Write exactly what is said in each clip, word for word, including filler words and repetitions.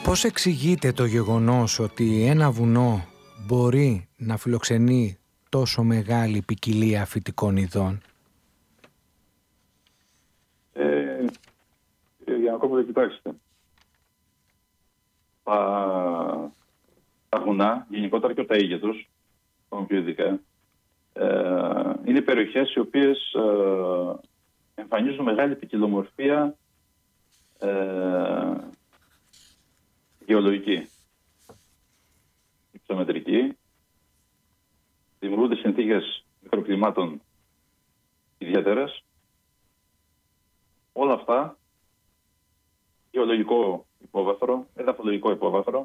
Πώς εξηγείται το γεγονός ότι ένα βουνό μπορεί να φιλοξενεί τόσο μεγάλη ποικιλία φυτικών ειδών? Ε, για να ακόμα κοιτάξτε. Τα, τα βουνά, γενικότερα και τα ήγια τους, πιο ειδικά, ε, είναι περιοχές οι οποίες ε, εμφανίζουν μεγάλη ποικιλομορφία ε, γεωλογική, υψομετρική. Δημιουργούνται συνθήκες μικροκλιμάτων ιδιαίτερες. Όλα αυτά, γεωλογικό υπόβαθρο, εδαφολογικό υπόβαθρο,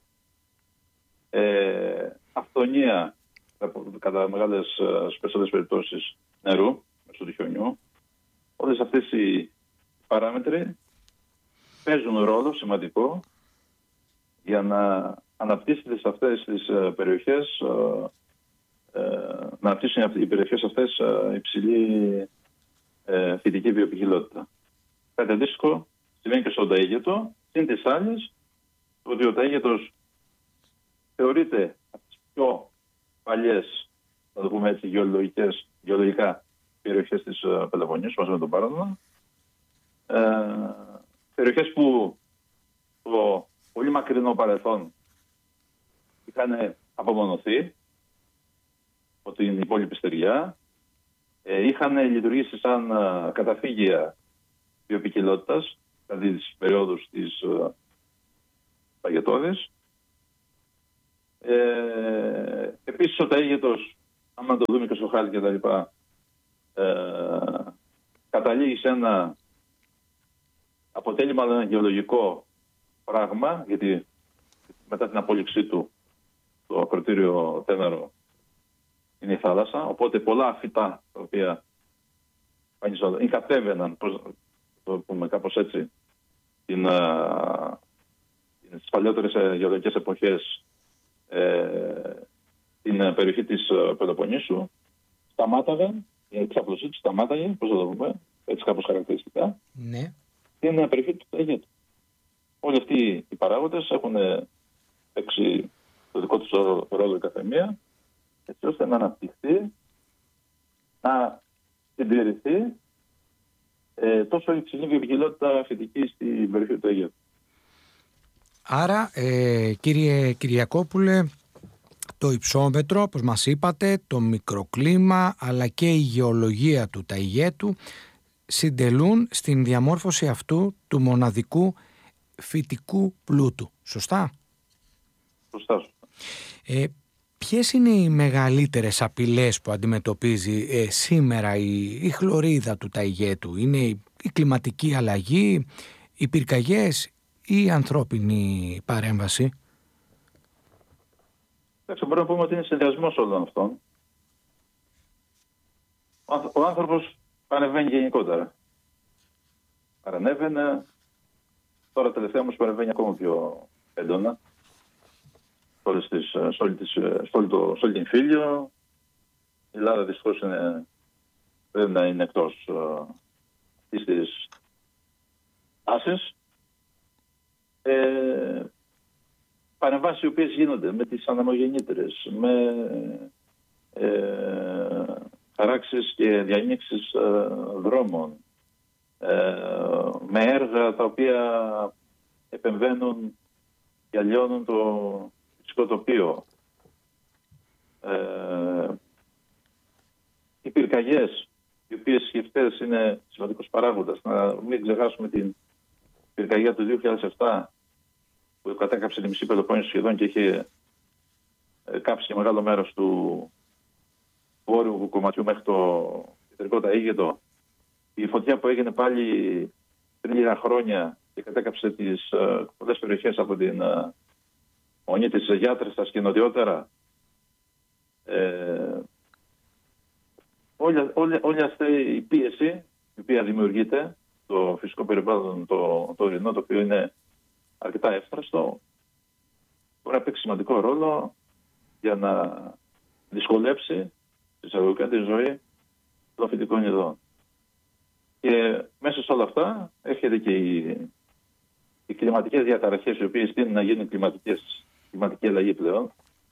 ε, αυθονία κατά μεγάλες στις περισσότερες περιπτώσεις νερού, μέσω του χιονιού. Όλες αυτές οι παράμετροι παίζουν ρόλο σημαντικό για να αναπτύσσεται σε αυτές τις περιοχές, ε, να αναπτύσσουν οι περιοχές αυτές υψηλή ε, φυτική βιοποικιλότητα. Κάτι αντίστοιχο συμβαίνει και στον ταΐγετο, συν τις άλλες, ότι ο ταΐγετος θεωρείται από τις πιο παλιές, να το πούμε έτσι, γεωλογικές, γεωλογικά περιοχές της Πελοποννήσου, μαζί με τον Πάραδο. Ε, περιοχές που το πολύ μακρινό παρελθόν είχαν απομονωθεί από την υπόλοιπη στεριά, ε, είχαν λειτουργήσει σαν ε, καταφύγια βιοποικιλότητας, δηλαδή τις περιόδους της ε, παγετώδης. Ε, επίσης ο ταΐγετος, άμα το δούμε και στο χάρτη και τα λοιπά, ε, καταλήγει σε ένα αποτέλεσμα, ένα γεωλογικό πράγμα, γιατί μετά την απόλυξή του το ακροτήριο τέναρο είναι η θάλασσα, οπότε πολλά φυτά τα οποία κατέβαιναν, το πούμε κάπως έτσι, την, α, τις παλιότερες γεωλογικές εποχές ε, την περιοχή της Πελοποννήσου, σταμάταγαν, η εξάπλωσή τους σταμάταγε, πώς θα το πούμε, έτσι κάπως χαρακτηριστικά, ναι. την περιοχή του ταΐγετου. Όλοι αυτοί οι παράγοντες έχουν παίξει το δικό τους ρόλο η καθεμία, έτσι ώστε να αναπτυχθεί, να συντηρηθεί ε, τόσο υψηλή βιοποικιλότητα φυτική στην περιοχή του Αιγαίου. Άρα, ε, κύριε Κυριακόπουλε, το υψόμετρο, όπως μας είπατε, το μικροκλίμα, αλλά και η γεωλογία του ταιγέτου συντελούν στην διαμόρφωση αυτού του μοναδικού φυτικού πλούτου. Σωστά? Σωστά. Ε, ποιες είναι οι μεγαλύτερες απειλές που αντιμετωπίζει ε, σήμερα η, η χλωρίδα του ταιγέτου? Είναι η, η κλιματική αλλαγή, οι πυρκαγιές ή η ανθρώπινη παρέμβαση? Εντάξει, μπορούμε να πούμε ότι είναι συνδυασμός όλων αυτών. Ο άνθρωπος παρεμβαίνει γενικότερα. Παρανέβαινε, τώρα τελευταία όμως παρεμβαίνει ακόμα πιο έντονα. Σε όλη την Φίλιο. Η Ελλάδα δυστυχώς είναι, πρέπει να είναι εκτός αυτής της τάσης. Ε, παρεμβάσεις οι οποίες γίνονται με τις αναμογεννήτρες, με ε, χαράξεις και διανοίξεις ε, δρόμων, ε, με έργα τα οποία επεμβαίνουν και αλλοιώνουν το φυσικό τοπίο. Ε, οι πυρκαγιές, οι οποίες και αυτές είναι σημαντικός παράγοντας. Να μην ξεχάσουμε την πυρκαγιά του δύο χιλιάδες επτά που κατέκαψε τη μισή Πελοπόννησο σχεδόν και είχε κάψει και μεγάλο μέρος του βόρειου κομματιού μέχρι το κεντρικό ταΐγετο. Η φωτιά που έγινε πάλι πριν λίγα χρόνια και κατέκαψε τις uh, πολλές περιοχές από την uh, Μονή της Γιάτρες και νοτιότερα. Ε, όλη, όλη, όλη αυτή η πίεση η οποία δημιουργείται το φυσικό περιβάλλον, το, το ορεινό, το οποίο είναι αρκετά εύθραστο, μπορεί να παίξει σημαντικό ρόλο για να δυσκολέψει εισαγωγικά τη ζωή των φυτικών ειδών. Και μέσα σε όλα αυτά έρχεται και η, η, κλιματικές διαταραχές, οι οποίες τείνουν να γίνουν κλιματικές, κλιματική αλλαγή πλέον,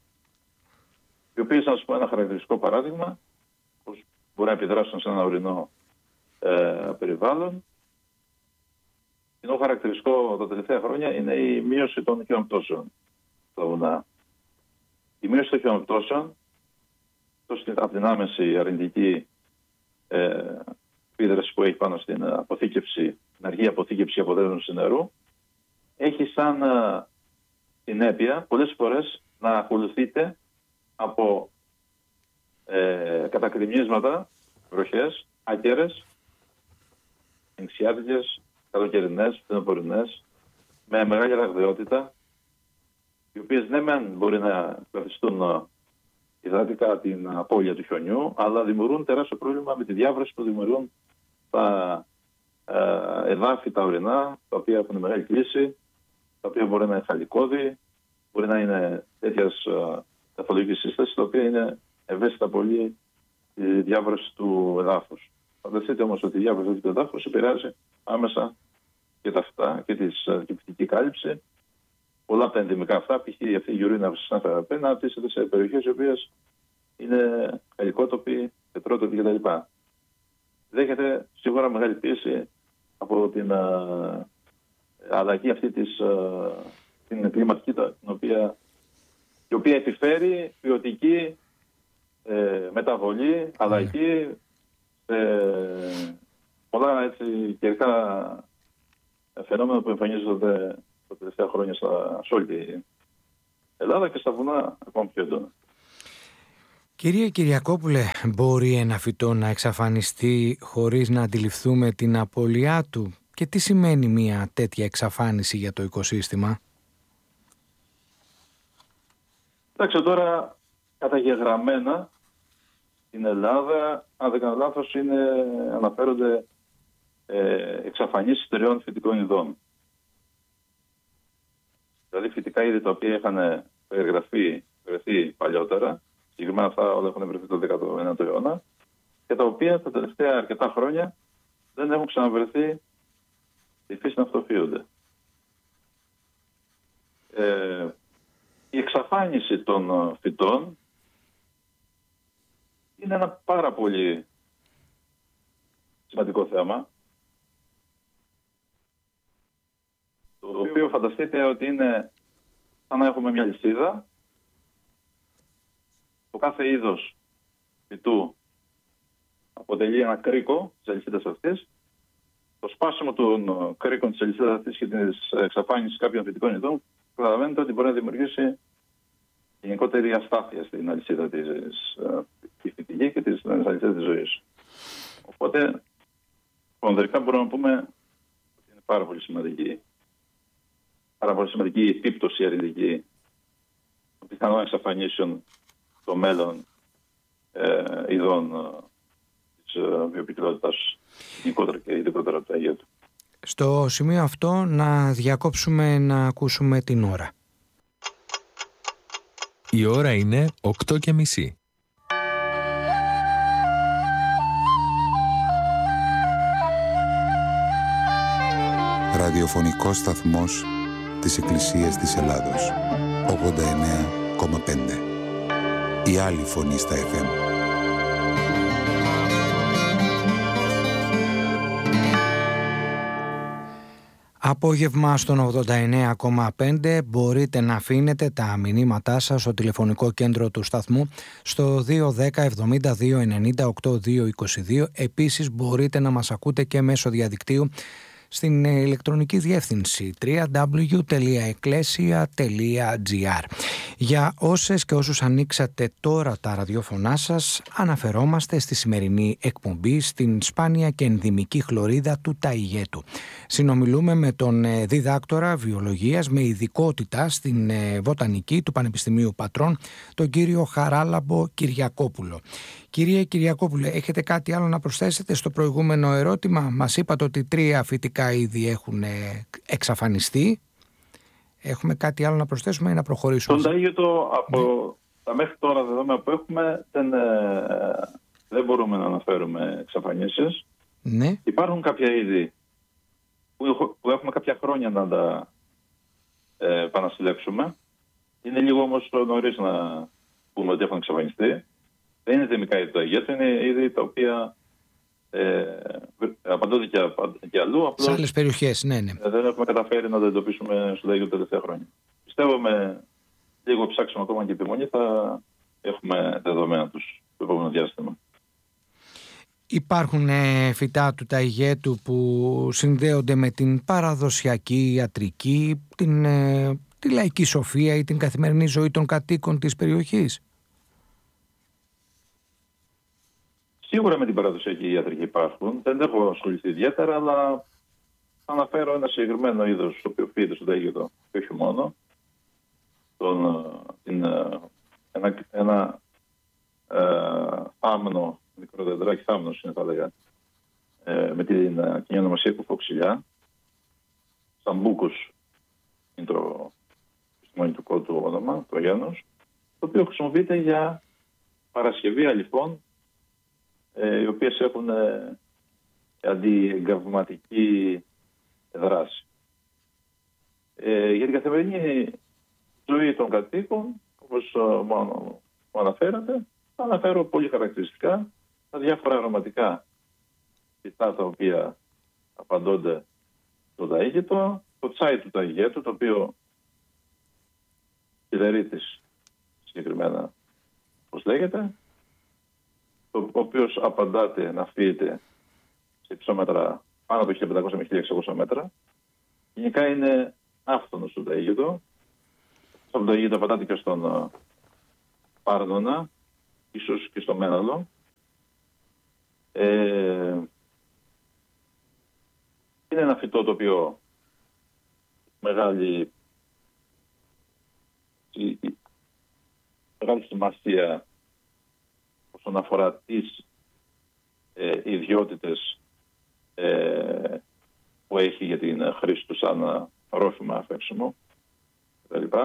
οι οποίες, να σας πω ένα χαρακτηριστικό παράδειγμα, πώς μπορεί να επιδράσουν σε ένα ορεινό ε, περιβάλλον. Είναι χαρακτηριστικό τα τελευταία χρόνια είναι η μείωση των χιονοπτώσεων στα βουνά. Η μείωση των χιονοπτώσεων, από την άμεση αρνητική ε, επίδραση που έχει πάνω στην αποθήκευση, την αργή αποθήκευση και αποδέσμευση νερού, έχει σαν ε, συνέπεια πολλές φορές να ακολουθείται από ε, κατακρημνίσματα, βροχές, άκερες, νησιάτικες, καλοκαιρινές, φθινοπορεινές, με μεγάλη ραγδαιότητα, οι οποίες ναι μεν μπορεί να καθιστούν υδατικά την απώλεια του χιονιού, αλλά δημιουργούν τεράστιο πρόβλημα με τη διάβρωση που δημιουργούν τα ε, εδάφη, τα ορεινά, τα οποία έχουν μεγάλη κλίση, τα οποία μπορεί να είναι χαλικώδη, μπορεί να είναι τέτοιας ταφολογικής σύστασης, τα οποία είναι ευαίσθητα πολύ η διάβρωση του εδάφους. Φανταστείτε όμως ότι η διάβρωση του εδάφους επηρεάζει άμεσα και τα φυτά και τη φυτική κάλυψη. Πολλά από τα ενδυμικά αυτά, π.χ. αυτή η γιουρίνα που σας ανέφερα πριν, αναπτύσσεται σε περιοχές οι οποίες είναι χαλικότοποι, πετρότοποι κτλ. Δέχεται σίγουρα μεγάλη πίεση από την α, αλλαγή αυτή της α, την κλιματική, την οποία, η οποία επιφέρει ποιοτική ε, μεταβολή, αλλαγή σε πολλά έτσι καιρικά φαινόμενα που εμφανίζονται τα τελευταία χρόνια στα, σε όλη την Ελλάδα και στα βουνά ακόμα πιο έντονα. Κύριε Κυριακόπουλε, μπορεί ένα φυτό να εξαφανιστεί χωρίς να αντιληφθούμε την απώλειά του? Και τι σημαίνει μια τέτοια εξαφάνιση για το οικοσύστημα? Εντάξει, τώρα καταγεγραμμένα στην Ελλάδα, αν δεν κάνω λάθος, είναι, αναφέρονται ε, εξαφανίσεις τριών φυτικών ειδών. Δηλαδή φυτικά είδη τα οποία είχαν περιγραφεί, βρεθεί παλιότερα, συγκεκριμένα αυτά όλα έχουν βρεθεί το δέκατο ένατο αιώνα, και τα οποία τα τελευταία αρκετά χρόνια δεν έχουν ξαναβρεθεί στη φύση να αυτοφύονται. Ε, η εξαφάνιση των φυτών είναι ένα πάρα πολύ σημαντικό θέμα, το οποίο φανταστείτε ότι είναι σαν να έχουμε μια λυσίδα. Το κάθε είδος φυτού αποτελεί ένα κρίκο της αλυσίδας αυτής. Το σπάσιμο των κρίκων της αλυσίδας αυτής και της εξαφάνισης κάποιων φυτικών ειδών, καταλαβαίνετε ότι μπορεί να δημιουργήσει γενικότερη αστάθεια στην αλυσίδα της τη φυτική και της αλυσίδας της ζωής. Οπότε, πονδρικά μπορούμε να πούμε ότι είναι πάρα πολύ σημαντική. Πάρα πολύ σημαντική η επίπτωση αρνητική των πιθανών εξαφανίσεων στο μέλλον ε, ειδών ε, της ε, βιοποικιλότητας γενικότερα και ειδικότερα από τα Αγία του. Στο σημείο αυτό να διακόψουμε να ακούσουμε την ώρα. Η ώρα είναι οκτώ και μισή. Ραδιοφωνικός σταθμός της Εκκλησίας της Ελλάδος. ογδόντα εννέα κόμμα πέντε. Η άλλη φωνή στα εφ εμ. Απόγευμα στον ογδόντα εννέα κόμμα πέντε μπορείτε να αφήνετε τα μηνύματά σας στο τηλεφωνικό κέντρο του σταθμού στο δύο ένα μηδέν εβδομήντα δύο ενενήντα οκτώ δύο είκοσι δύο. Επίσης μπορείτε να μας ακούτε και μέσω διαδικτύου στην ηλεκτρονική διεύθυνση double-u double-u double-u τελεία εκκλέσια τελεία τζι άρ. Για όσες και όσους ανοίξατε τώρα τα ραδιόφωνά σας, αναφερόμαστε στη σημερινή εκπομπή στην σπάνια και ενδυμική χλωρίδα του ταϊγέτου. Συνομιλούμε με τον διδάκτορα βιολογίας με ειδικότητα στην βοτανική του Πανεπιστημίου Πατρών, τον κύριο Χαράλαμπο Κυριακόπουλο. Κύριε Κυριακόπουλε, έχετε κάτι άλλο να προσθέσετε στο προηγούμενο ερώτημα? Μας είπατε ότι τρία φυτικά είδη έχουν εξαφανιστεί. Έχουμε κάτι άλλο να προσθέσουμε ή να προχωρήσουμε? Τον ταΐγετο από ναι. τα μέχρι τώρα δεδομένα που έχουμε δεν, ε, δεν μπορούμε να αναφέρουμε εξαφανίσεις. Ναι. Υπάρχουν κάποια είδη που, που έχουμε κάποια χρόνια να τα ε, επανασυλλέξουμε. Είναι λίγο όμως νωρίς να πούμε ότι έχουν εξαφανιστεί. Δεν είναι θεμικά είδη του Αιγέτου, είναι είδη τα οποία ε, απαντώνται και, και αλλού. Απλώς, σε άλλες περιοχές, ναι, ναι. Ε, δεν έχουμε καταφέρει να τα εντοπίσουμε στο Αιγαίο τα τελευταία χρόνια. Πιστεύω με λίγο ψάξιμο ακόμα και επιμονή θα έχουμε δεδομένα τους το επόμενο διάστημα. Υπάρχουν ε, φυτά του Ταϊγέτου που συνδέονται με την παραδοσιακή ιατρική, την, ε, τη λαϊκή σοφία ή την καθημερινή ζωή των κατοίκων της περιοχής? Σίγουρα με την παραδοσιακή ιατρική υπάρχουν. Δεν έχω ασχοληθεί ιδιαίτερα, αλλά θα αναφέρω ένα συγκεκριμένο είδος το οποίο φύγεται στο Αιγαίο και όχι μόνο. Τον, την, ένα ένα ε, θάμνο, μικρό δεντράκι θάμνος είναι θα λέγα, ε, με την κοινή ονομασία κουφοξιλιά. Σαμπούκους είναι το επιστημονικό του όνομα, το γένος, το οποίο χρησιμοποιείται για παρασκευή αλυφών, ε, οι οποίες έχουν ε, αντιεγκαυματική δράση. Ε, για την καθημερινή ζωή των κατοίκων, όπως μόνο μου αναφέρατε, θα αναφέρω πολύ χαρακτηριστικά τα διάφορα αρωματικά φυτά τα οποία απαντώνται στο Ταΐγετο, το τσάι του Ταΐγετου, το οποίο κυλερίτης συγκεκριμένα όπως λέγεται, το οποίο απαντάται να φύγεται σε υψόμετρα πάνω από χίλια πεντακόσια με χίλια εξακόσια μέτρα. Γενικά είναι άφθονο στο Ταΐγετο. Στο Ταΐγετο απαντάται και στον Πάρδωνα, ίσως και στο Μέναλο. Ε, είναι ένα φυτό το οποίο μεγάλη, μεγάλη σημασία όσον αφορά τις ε, ιδιότητες ε, που έχει για την χρήση του σαν ρόφημα αφέψιμο κτλ.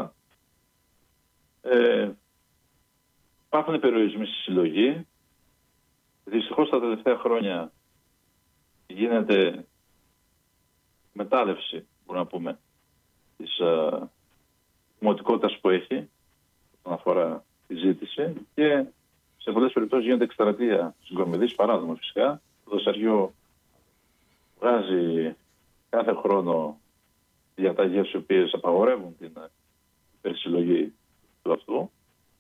Ε, υπάρχουν περιορισμοί στη συλλογή. Δυστυχώς τα τελευταία χρόνια γίνεται μετάλλευση, μπορούμε να πούμε, της uh, δημοτικότητας που έχει όσον αφορά τη ζήτηση και σε πολλές περιπτώσεις γίνεται εκστρατεία συγκομιδής, παράδειγμα φυσικά. Το δοσαριό βγάζει κάθε χρόνο διαταγές οι οποίες απαγορεύουν την υπερσυλλογή του αυτού.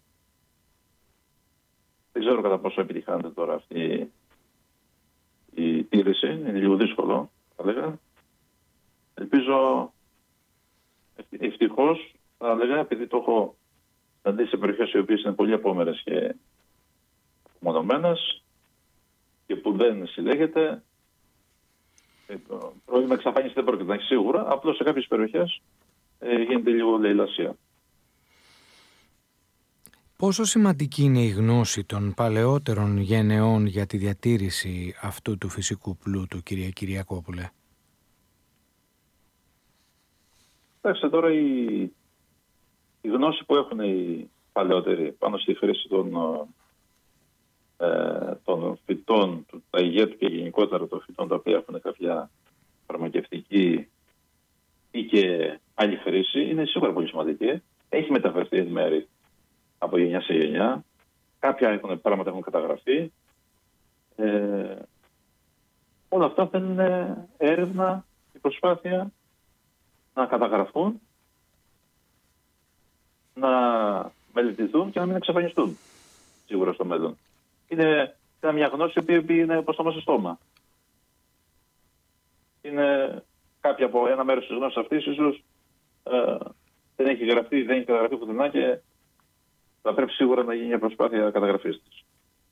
Δεν ξέρω κατά πόσο επιτυχάνεται τώρα αυτή η τήρηση. Είναι λίγο δύσκολο, θα λέγα. Ελπίζω ευτυχώς, θα λέγα, επειδή το έχω συναντήσει σε περιοχές οι οποίες είναι πολύ απόμερες και απομονωμένες και που δεν συλλέγεται, το πρόβλημα εξαφάνιση δεν πρόκειται να έχει σίγουρα, απλώς σε κάποιες περιοχές ε, γίνεται λίγο λαιλασία. Πόσο σημαντική είναι η γνώση των παλαιότερων γενεών για τη διατήρηση αυτού του φυσικού πλούτου, κύριε Κυριακόπουλε? Κοιτάξτε τώρα, η, η γνώση που έχουν οι παλαιότεροι πάνω στη χρήση των, ε, των φυτών του Ταΐγετου και γενικότερα των φυτών τα οποία έχουν κάποια φαρμακευτική ή και άλλη χρήση είναι σίγουρα πολύ σημαντική. Έχει μεταφερθεί εν μέρη από γενιά σε γενιά. Κάποια έχουν, πράγματα έχουν καταγραφεί. Ε, όλα αυτά θέλουν έρευνα και προσπάθεια να καταγραφούν, να μελετηθούν και να μην εξαφανιστούν σίγουρα στο μέλλον. Είναι, είναι μια γνώση που είναι από στόμα σε στόμα. Είναι κάποια από ένα μέρος της γνώσης αυτής ίσως ε, δεν έχει γραφτεί, δεν έχει καταγραφεί πουθενά και θα πρέπει σίγουρα να γίνει μια προσπάθεια καταγραφής της.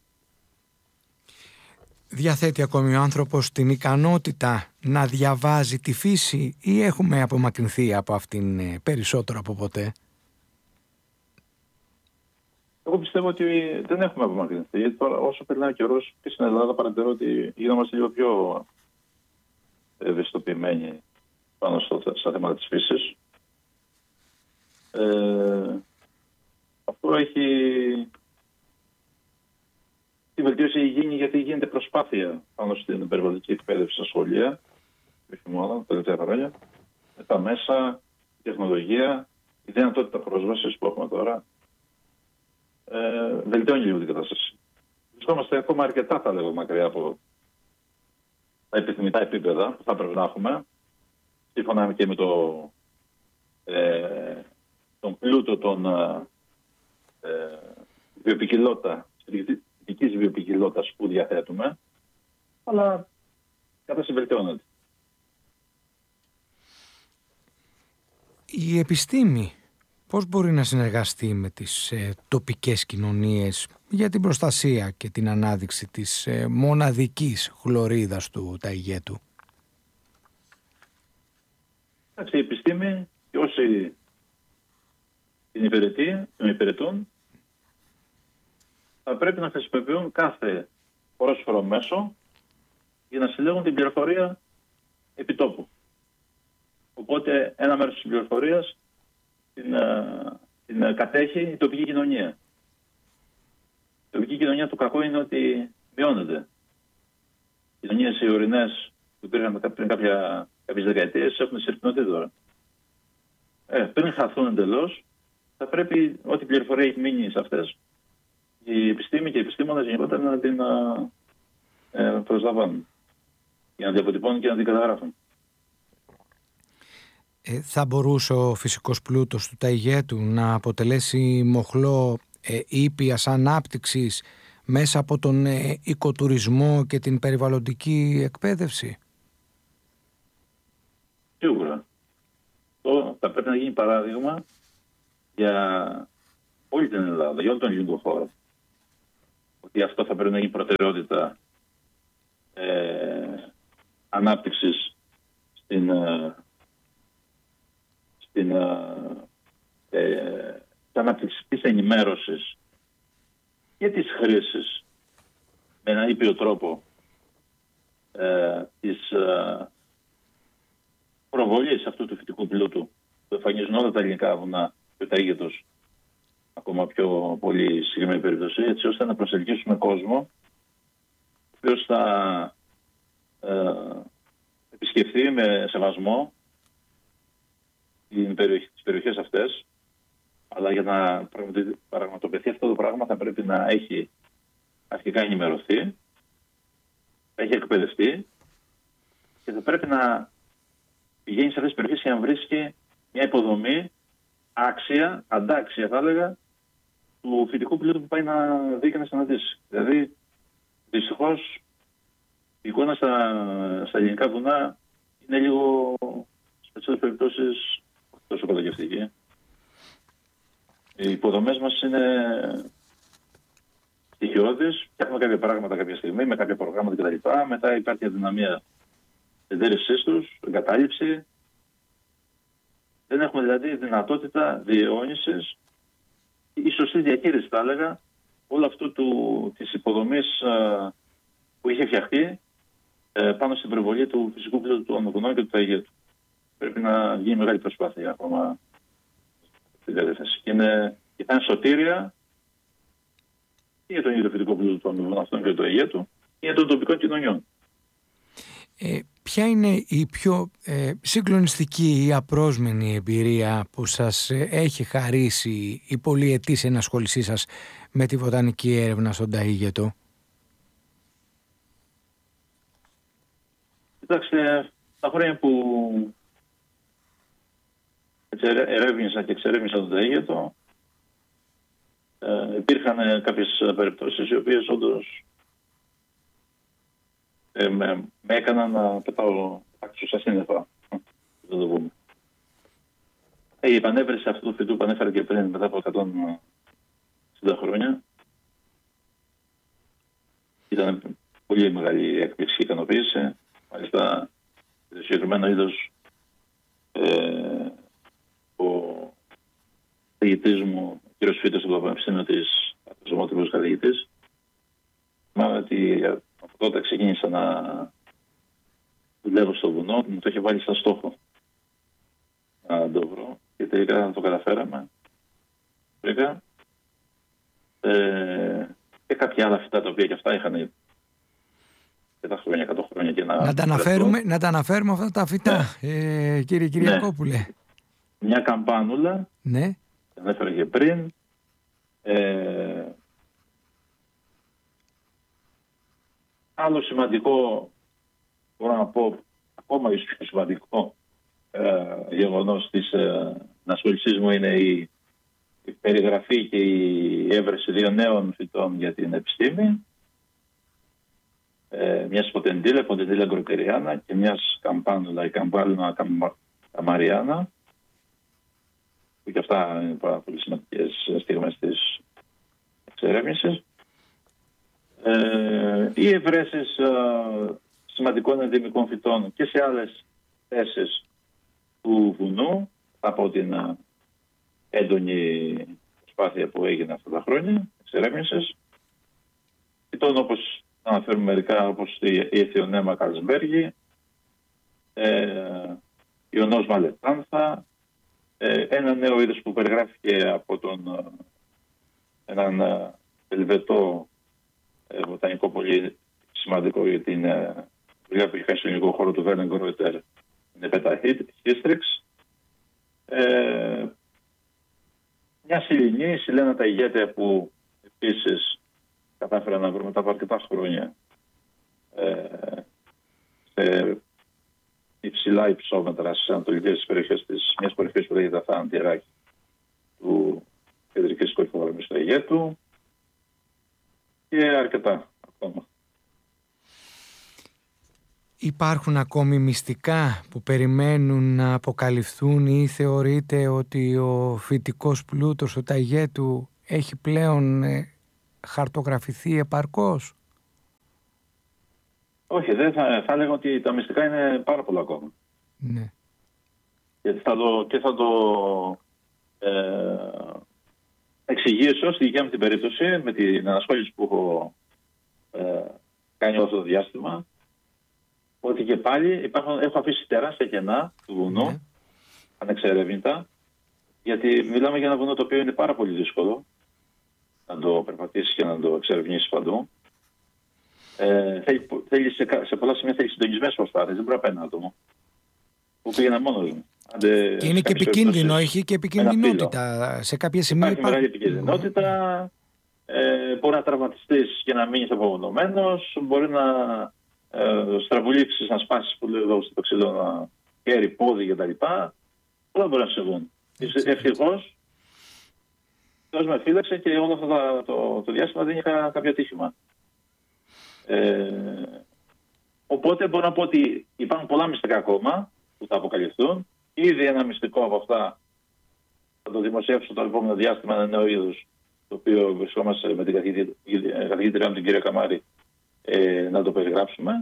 Διαθέτει ακόμη ο άνθρωπος την ικανότητα να διαβάζει τη φύση ή έχουμε απομακρυνθεί από αυτήν περισσότερο από ποτέ? Εγώ πιστεύω ότι δεν έχουμε απομακρυνθεί. Τώρα όσο περνάει ο καιρός και στην Ελλάδα παρατηρώ ότι γινόμαστε λίγο πιο ευαισθητοποιημένοι πάνω στο, στα θέματα της φύσης. Ε, αυτό έχει... Η βελτίωση έχει γίνει γιατί γίνεται προσπάθεια πάνω στην περιβαλλοντική εκπαίδευση στα σχολεία, όχι μόνο τα τελευταία χρόνια, με τα μέσα η τεχνολογία, η δυνατότητα πρόσβασης που έχουμε τώρα ε, βελτιώνει λίγο την κατάσταση. Βρισκόμαστε ακόμα αρκετά, θα λέγω, μακριά από τα επιθυμητά επίπεδα που θα πρέπει να έχουμε, σύμφωνα και με το, ε, τον πλούτο των ε, βιοποικιλότητα, ειδικής βιοποικιλότητας που διαθέτουμε, αλλά η κατάσταση βελτιώνεται. Η επιστήμη πώς μπορεί να συνεργαστεί με τις ε, τοπικές κοινωνίες για την προστασία και την ανάδειξη της ε, μοναδικής χλωρίδας του ταιγέτου? Η επιστήμη και όσοι την υπηρετεί, την υπηρετούν, θα πρέπει να χρησιμοποιούν κάθε πρόσφορο μέσο για να συλλέγουν την πληροφορία επιτόπου. Οπότε ένα μέρος της πληροφορίας την, την κατέχει η τοπική κοινωνία. Η τοπική κοινωνία, το κακό είναι ότι μειώνεται. Οι κοινωνίες οι ορεινές που υπήρχαν πριν κάποια, κάποιες δεκαετίες έχουν συρρυκνωθεί τώρα. Ε, πριν χαθούν εντελώς, θα πρέπει ό,τι πληροφορία έχει μείνει σε αυτές, η επιστήμη και οι επιστήμονες γενικότερα να την ε, προσλαμβάνουν, για να διαποτυπώνουν και να την καταγράφουν. Ε, θα μπορούσε ο φυσικός πλούτος του ταιγέτου να αποτελέσει μοχλό ε, ήπιας ανάπτυξης μέσα από τον ε, οικοτουρισμό και την περιβαλλοντική εκπαίδευση? Σίγουρα. Αυτό θα πρέπει να γίνει παράδειγμα για όλη την Ελλάδα, για όλο τον ελληνικό χώρο. Ότι αυτό θα πρέπει να γίνει προτεραιότητα ε, ανάπτυξης στην, ε, στην ε, ανάπτυξη της ενημέρωσης και της χρήσης με έναν ήπιο τρόπο ε, της ε, προβολής αυτού του φυτικού πλούτου που εμφανίζουν όλα τα ελληνικά βουνά και ο ταίγετος, ακόμα πιο πολύ συγκεκριμένη περίπτωση, έτσι ώστε να προσελκύσουμε κόσμο ο οποίος θα ε, επισκεφθεί με σεβασμό την περιοχή, τις περιοχές αυτές, αλλά για να πραγματοποιηθεί αυτό το πράγμα θα πρέπει να έχει αρχικά ενημερωθεί, θα έχει εκπαιδευτεί και θα πρέπει να πηγαίνει σε αυτές τις περιοχές για να βρίσκει μια υποδομή άξια, αντάξια θα έλεγα, του φυτικού πλούτου που πάει να δει και να συναντήσει. Δηλαδή, δυστυχώς, η εικόνα στα, στα ελληνικά βουνά είναι λίγο, σε περισσότερες περιπτώσεις, τόσο καταγευτική. Οι υποδομές μας είναι στοιχειώδεις, φτιάχνουμε κάποια πράγματα κάποια στιγμή, με κάποια προγράμματα κτλ. Μετά υπάρχει αδυναμία εντέρεσής τους, εγκατάλειψη. Δεν έχουμε δηλαδή δυνατότητα διαιώνισης ή σωστή διαχείριση, θα έλεγα, όλο αυτού του, της υποδομής α, που είχε φτιαχτεί ε, πάνω στην προβολή του φυσικού πλούτου των βουνών και του ταιγέτου. Πρέπει να γίνει μεγάλη προσπάθεια ακόμα στην κατεύθυνση. Και, είναι, και θα είναι σωτήρια και για τον ίδιο φυτικό πλούτο των βουνών αυτών και του ταιγέτου και για των τοπικών κοινωνιών. Ε, ποια είναι η πιο ε, συγκλονιστική ή απρόσμενη εμπειρία που σας ε, έχει χαρίσει η πολυετής ενασχόλησή σας με τη βοτανική έρευνα στον ταίγετο? Κοιτάξτε, τα χρόνια που ερεύνησα και εξερεύνησα τον ταίγετο, ε, υπήρχαν κάποιες περιπτώσεις οι οποίες όντως Ε, με, με έκαναν να πετάω άξιος στα σύννεφα. Δεν το πούμε. Ε, η επανέβρεση αυτού του φυτού που ανέφερα και πριν, μετά από εκατόν εξήντα χρόνια, ήταν πολύ μεγάλη έκπληξη και ικανοποίηση. Μάλιστα, το συγκεκριμένο είδος ε, ο καθηγητής μου, ο κ. Φίτος, στο Πανεπιστήμιο της Ζωμότυπος καθηγητής, θυμάμαι ότι από τότε ξεκίνησα να δουλεύω στο βουνό, μου το είχε βάλει σαν στόχο να το βρω και τελικά το καταφέραμε. Βρήκα ε, και κάποια άλλα φυτά τα οποία και αυτά είχαν και τα χρόνια, εκατό χρόνια και να... Να τα αναφέρουμε, να τα αναφέρουμε αυτά τα φυτά, ναι. ε, κύριε Κυριακόπουλε. Ναι. μια καμπάνουλα, ναι. ανέφερα και πριν, ε, άλλο σημαντικό, μπορώ να πω, ακόμα ίσως πιο σημαντικό ε, γεγονός της ε, ασχολησής μου είναι η, η περιγραφή και η έβρεση δύο νέων φυτών για την επιστήμη. Ε, μιας ποτεντήλα, ποτεντήλα γκροτεριάνα και μιας καμπάνουλα, η καμπάνουλα καμαριάνα, που και αυτά είναι πάρα πολύ σημαντικές στιγμές της εξερεύνησης. Ε, οι ευρέσεις ε, σημαντικών ενδυμικών φυτών και σε άλλες θέσεις του βουνού από την ε, έντονη προσπάθεια που έγινε αυτά τα χρόνια εξερεύνησης. Φυτών όπως αναφέρουμε μερικά, όπως η Αιθιονέμα Καρλσμπέργη, ε, η Ονός Μαλετάνθα, ε, ένα νέο είδος που περιγράφηκε από τον ε, έναν ε, Ελβετό ε, βοτανικό πολύ σημαντικό για την ε, δουλειά που είχε κάνει στον ελληνικό χώρο του Βέρνεν Γκρόιτερ, είναι Πεταχίστριξ. Ε, μια Σιλινή, η Σιλένα τα ηγέτια που επίσης κατάφερα να βρούμε μετά από αρκετά χρόνια ε, σε υψηλά υψόμετρα στις ανατολικές περιοχές της μιας περιοχής που λέγεται Αθάντη του κεντρικής κορυφογραμμής του Αιγέτου και αρκετά ακόμα. Υπάρχουν ακόμη μυστικά που περιμένουν να αποκαλυφθούν ή θεωρείτε ότι ο φυτικός πλούτος του Αιγέτου έχει πλέον ε, χαρτογραφηθεί επαρκώς? Όχι, δεν θα, θα έλεγα ότι τα μυστικά είναι πάρα πολλά ακόμα. Ναι. Γιατί θα το, και θα το ε, εξηγήσω στη δικιά μου την περίπτωση με την ανασχόληση που έχω ε, κάνει όλο αυτό το διάστημα, ότι και πάλι υπάρχουν, έχω αφήσει τεράστια κενά του βουνού, ναι, ανεξερεύνητα, γιατί μιλάμε για ένα βουνό το οποίο είναι πάρα πολύ δύσκολο να το περπατήσει και να το εξερευνήσει παντού. Ε, θέλει, θέλει σε, σε πολλά σημεία θέλει συντονισμένες προσπάθειες, δεν μπορεί να πάει ένα άτομο που πήγαινα μόνος μου. Αντε, και είναι και επικίνδυνο, έχει και επικινδυνότητα σε κάποια σημεία. Υπάρχει μεγάλη επικίνδυνοτητα, ε, μπορεί να τραυματιστείς και να μείνεις απογονωμένος, μπορεί να ε, στραβουλήξεις, να σπάσεις που λέει εδώ στο ξύλο, να χέρι, πόδι κτλ. Όλα μπορεί να συμβούν. Ευτυχώς, Θεός με φύλαξε και όλο αυτό το, το, το διάστημα δεν είχα κάποιο ατύχημα. Ε, οπότε μπορώ να πω ότι υπάρχουν πολλά μυστικά ακόμα που θα αποκαλυφθούν. Ήδη ένα μυστικό από αυτά θα το δημοσιεύσω το επόμενο διάστημα, ένα νέο είδος, το οποίο βρισκόμαστε με την καθηγήτρια μου την κυρία Καμάρη ε, να το περιγράψουμε.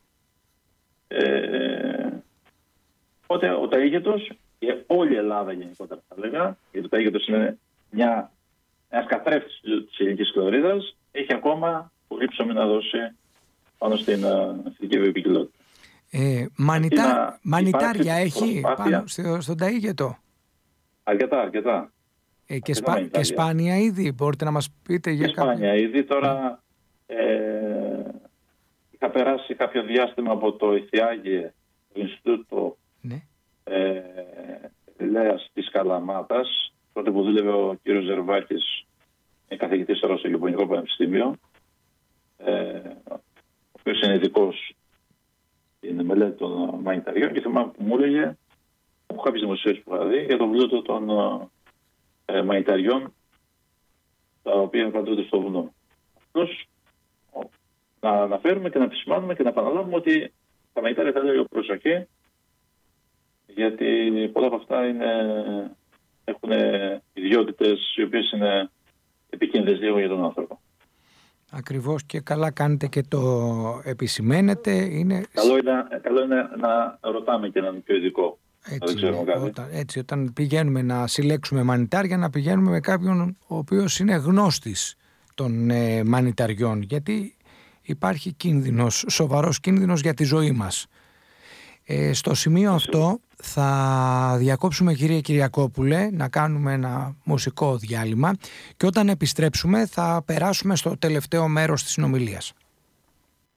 Ε, οπότε ο ταΐγετος και όλη η Ελλάδα γενικότερα θα έλεγα, γιατί το ταΐγετος είναι μια, ένας καθρέφτης της ελληνικής χλωρίδας, έχει ακόμα πολύ ψωμί να δώσει πάνω στην αστική βιοποικιλότητα. Ε, μανιτά, μανιτάρια έχει πάνω στο, στον ταΐγετο? Αρκετά, αρκετά. Ε, και, σπα, και σπάνια είδη, μπορείτε να μας πείτε για κάποια? Σπάνια είδη, τώρα ε, είχα περάσει κάποιο διάστημα από το Ιθιάγε, το Ινστιτούτο ναι. ε, Λέας της Καλαμάτας, τότε που δούλευε ο κύριος Ζερβάκης, καθηγητής τώρα στο Γεωπονικό Πανεπιστήμιο, ε, ο οποίος είναι ειδικός στην μελέτη των μανιταριών, και θυμάμαι που μου έλεγε από κάποιες δημοσίευσεις που είχα δει για τον πλούτο των ε, μανιταριών τα οποία παντούνται στο βουνό. Αυτός να αναφέρουμε και να επισημάνουμε και να επαναλάβουμε ότι τα μανιτάρια θα λέω προσοχή, γιατί πολλά από αυτά είναι, έχουν ιδιότητες οι οποίες είναι επικίνδυνες λίγο για τον άνθρωπο. Ακριβώς, και καλά κάνετε και το επισημαίνετε. Είναι... Καλό, είναι, καλό είναι να ρωτάμε και έναν πιο ειδικό. Έτσι, όταν, έτσι, όταν πηγαίνουμε να συλλέξουμε μανιτάρια, να πηγαίνουμε με κάποιον ο οποίος είναι γνώστης των ε, μανιταριών, γιατί υπάρχει κίνδυνος, σοβαρός κίνδυνος για τη ζωή μας. Ε, στο σημείο αυτό θα διακόψουμε, κύριε Κυριακόπουλε, να κάνουμε ένα μουσικό διάλειμμα, και όταν επιστρέψουμε θα περάσουμε στο τελευταίο μέρος της συνομιλίας.